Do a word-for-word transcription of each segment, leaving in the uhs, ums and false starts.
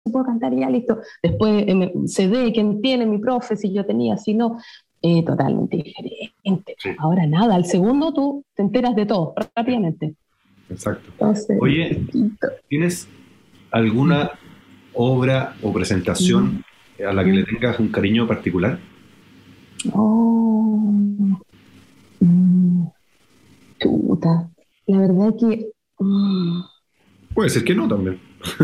puedo cantar y ya, listo. Después eh, me- C D, ¿quién tiene? Mi profe, si yo tenía, si no. Eh, totalmente diferente. Sí, Ahora nada, al segundo tú te enteras de todo rápidamente. exacto. Entonces, Oye, distinto. ¿tienes alguna obra o presentación Mm, a la que le mm. tengas un cariño particular? Oh, mm, chuta. La verdad que mm, Puede ser que no también.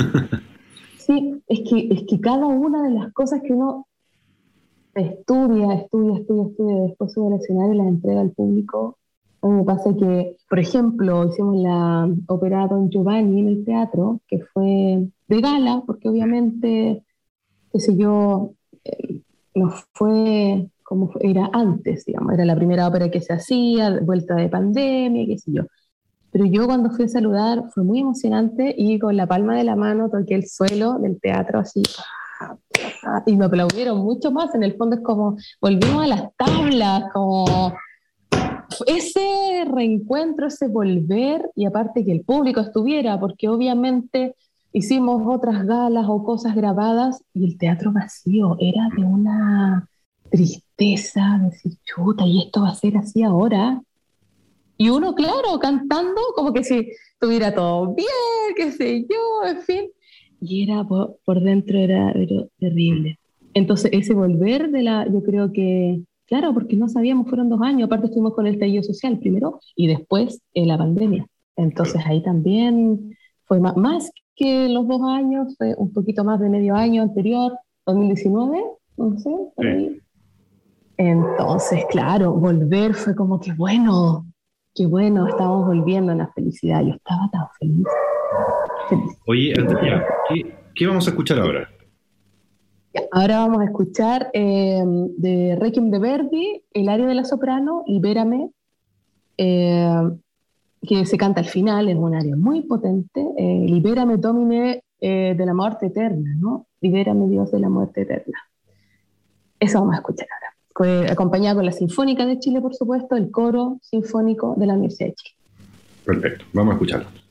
sí, es que, es que cada una de las cosas que uno estudia, estudia, estudia, estudia, después sube al escenario y las entrega al público. A mí me pasa que, por ejemplo, hicimos la ópera Don Giovanni en el teatro, que fue de gala, porque obviamente, qué sé yo, eh, no fue como fue- era antes, digamos, era la primera ópera que se hacía, vuelta de pandemia, qué sé yo. Pero yo cuando fui a saludar fue muy emocionante y con la palma de la mano toqué el suelo del teatro así y me aplaudieron mucho más. En el fondo es como volvimos a las tablas, como ese reencuentro, ese volver y aparte que el público estuviera, porque obviamente hicimos otras galas o cosas grabadas y el teatro vacío era de una tristeza, decir, chuta, y esto va a ser así ahora. Y uno, claro, cantando como que si estuviera todo bien, qué sé yo, en fin. Y era por, por dentro era, era terrible. Entonces, ese volver de la, yo creo que, claro, porque no sabíamos, fueron dos años, aparte estuvimos con el estallido social primero y después en la pandemia. Entonces ahí también fue más, más que los dos años, fue un poquito más de medio año anterior, dos mil diecinueve, no sé, por Sí. ahí. Entonces, claro, volver fue como que bueno, qué bueno, estábamos volviendo a la felicidad. Yo estaba tan feliz, feliz. Oye, Sí, Antonia, ¿qué, qué vamos a escuchar ahora? ya, ahora vamos a escuchar eh, de Requiem de Verdi, el aria de la soprano, Libérame, eh, que se canta al final, es un aria muy potente. Eh, Libérame, Domine, eh, de la muerte eterna, ¿no? Libérame, Dios de la muerte eterna. Eso vamos a escuchar ahora. Fue acompañada con la Sinfónica de Chile, por supuesto, el coro sinfónico de la Universidad de Chile. Perfecto, vamos a escucharlo.